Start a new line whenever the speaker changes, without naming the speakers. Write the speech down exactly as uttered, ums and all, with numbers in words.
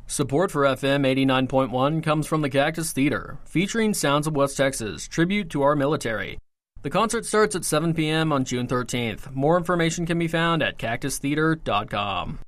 Support for F M eighty-nine point one comes from the Cactus Theater, featuring Sounds of West Texas, tribute to our military. The concert starts at seven p.m. on June thirteenth. More information can be found at cactus theater dot com.